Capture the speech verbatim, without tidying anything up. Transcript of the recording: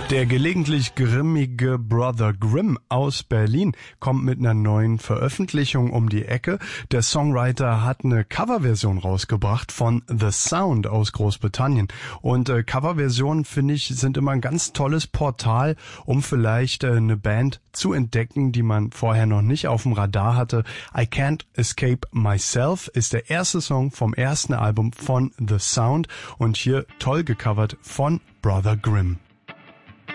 Der gelegentlich grimmige Brother Grimm aus Berlin kommt mit einer neuen Veröffentlichung um die Ecke. Der Songwriter hat eine Coverversion rausgebracht von The Sound aus Großbritannien. Und äh, Coverversionen, finde ich, sind immer ein ganz tolles Portal, um vielleicht äh, eine Band zu entdecken, die man vorher noch nicht auf dem Radar hatte. I Can't Escape Myself ist der erste Song vom ersten Album von The Sound und hier toll gecovert von Brother Grimm.